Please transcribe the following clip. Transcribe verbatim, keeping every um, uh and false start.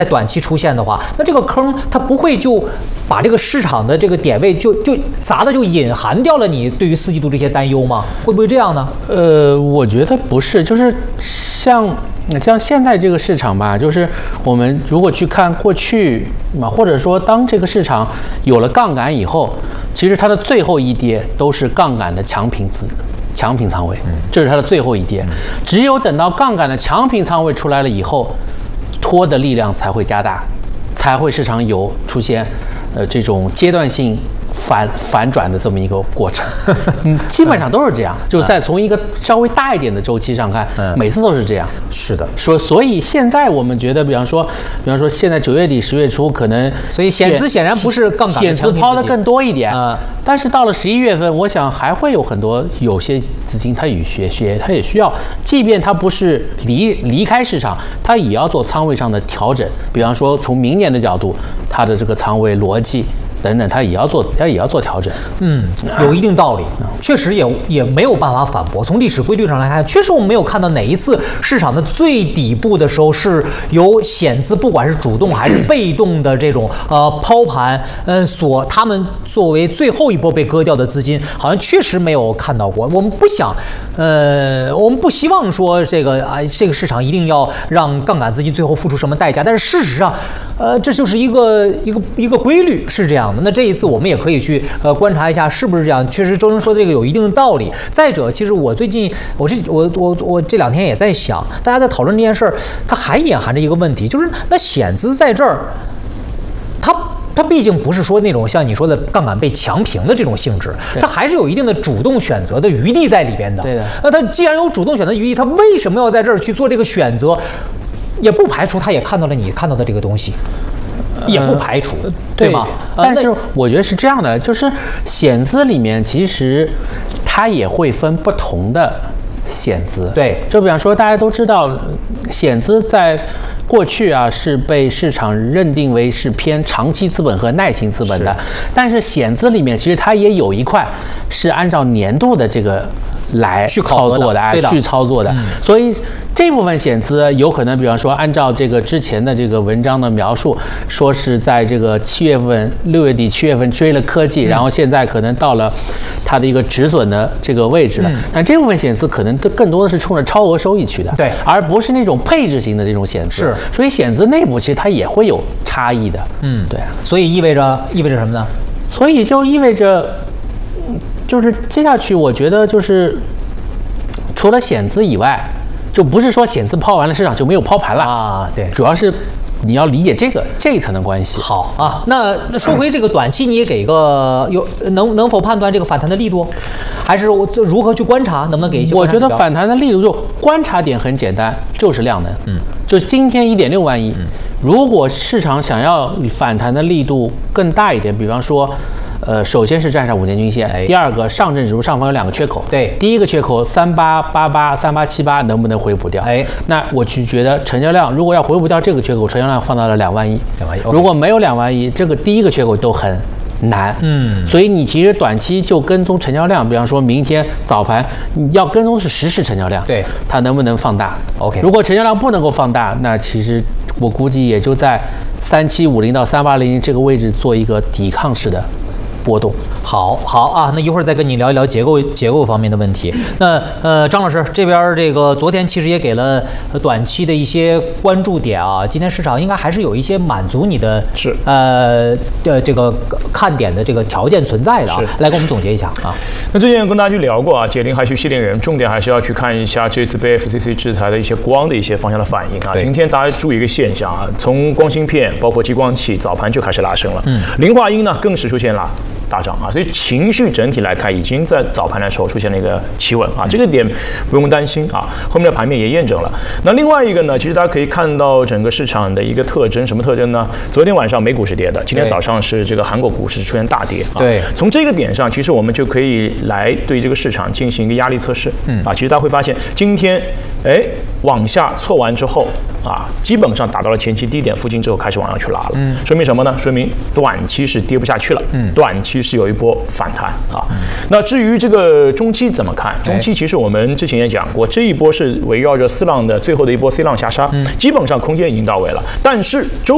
短期出现的话，那这个坑它不会就把这个市场的这个点位就就砸的就隐含掉了你对于四季度这些担忧吗？会不会这样呢？ 呃，我觉得不是，就是像像现在这个市场吧，就是我们如果去看过去嘛，或者说当这个市场有了杠杆以后，其实它的最后一跌都是杠杆的强平资。强平仓位，这是它的最后一跌。只有等到杠杆的强平仓位出来了以后，拖的力量才会加大，才会市场有出现，呃，这种阶段性反反转的这么一个过程。嗯，基本上都是这样。就在从一个稍微大一点的周期上看，每次都是这样。 是的， 说所以现在我们觉得，比方说，比方说现在九月底、十月初可能， 所以险资显然不是杠杆， 险资抛的更多一点。 啊、呃， 但是到了十一月份，我想还会有很多有些资金，它也学学，它也需要，即便它不是离离开市场，它也要做仓位上的调整。比方说，从明年的角度，它的这个仓位逻辑等等，它也要做，它也要做调整。 嗯，有一定道理，确实也也没有办法反驳。从历史规律上来看，确实我们没有看到哪一次市场的最底部的时候是由险资，不管是主动还是被动的这种呃抛盘，嗯，所他们作为最后一波被割掉的资金，好像确实没有看到过。我们不想，呃，我们不希望说这个啊，这个市场一定要让杠杆资金最后付出什么代价，但是事实上，呃，这就是一个一个一个规律，是这样。那这一次我们也可以去呃观察一下是不是这样。确实，周生说的这个有一定的道理。再者，其实我最近我这我我我这两天也在想，大家在讨论这件事儿，它还隐含着一个问题，就是那险资在这儿，它它毕竟不是说那种像你说的杠杆被强平的这种性质，它还是有一定的主动选择的余地在里边的。 对的。 那它既然有主动选择余地，它为什么要在这儿去做这个选择？也不排除他也看到了你看到的这个东西。也不排除，呃、对吗？ 但是我觉得是这样的，就是险资里面其实它也会分不同的险资。 对， 就比方说大家都知道，险资在过去啊是被市场认定为是偏长期资本和耐心资本的，但是险资里面其实它也有一块是按照年度的这个来操作的，哎，去操作的，嗯、所以。这部分险资有可能，比方说，按照这个之前的这个文章的描述，说是在这个七月份、六月底、七月份追了科技，嗯、然后现在可能到了它的一个止损的这个位置了。嗯、但这部分险资可能更多的是冲着超额收益去的， 对， 而不是那种配置型的这种险资。 是， 所以险资内部其实它也会有差异的。嗯，对。 所以意味着意味着什么呢？ 所以就意味着，就是接下去我觉得就是除了险资以外。就不是说险资抛完了，市场就没有抛盘了啊。对， 主要是你要理解这个这一层的关系。 好啊，那那说回这个短期，你也给个有能能否判断这个反弹的力度，还是如何去观察？能不能给一些？ 我觉得反弹的力度就观察点很简单，就是量能。嗯，就今天一点六万亿，嗯、如果市场想要反弹的力度更大一点，比方说。呃，首先是站上五年均线，哎、第二个上证指数上方有两个缺口， 对， 第一个缺口三八八八、三八七八能不能回补掉？哎，那我就觉得成交量如果要回补掉这个缺口，成交量放到了两万亿，两万亿，如果没有两万亿，这个第一个缺口都很难，嗯，所以你其实短期就跟踪成交量，比方说明天早盘你要跟踪是实时成交量， 对， 它能不能放大 ？OK， 如果成交量不能够放大，那其实我估计也就在三七五零到三八零零这个位置做一个抵抗式的。波动， 好，好啊，那一会儿再跟你聊一聊结构结构方面的问题。那呃，张老师这边这个昨天其实也给了短期的一些关注点啊。今天市场应该还是有一些满足你的是呃的这个看点的这个条件存在的啊。来给我们总结一下啊。 那之前跟大家去聊过啊，解铃还须系铃人，重点还是要去看一下这次被 F C C 制裁的一些光的一些方向的反应啊。今天大家注意一个现象啊，从光芯片包括激光器早盘就开始拉升了，嗯，磷化铟呢更是出现了。大涨啊，所以情绪整体来看，已经在早盘的时候出现了一个企稳啊，这个点不用担心啊。后面的盘面也验证了。那另外一个呢，其实大家可以看到整个市场的一个特征，什么特征呢？昨天晚上美股是跌的，今天早上是这个韩国股市出现大跌啊。 对， 从这个点上，其实我们就可以来对这个市场进行一个压力测试。嗯啊，其实大家会发现，今天哎往下挫完之后啊，基本上达到了前期低点附近之后，开始往上去拉了。嗯，说明什么呢？说明短期是跌不下去了。嗯，短期是有一波反弹啊。那至于这个中期怎么看？中期其实我们之前也讲过，这一波是围绕着四浪的最后的一波 C 浪下杀，基本上空间已经到位了。但是周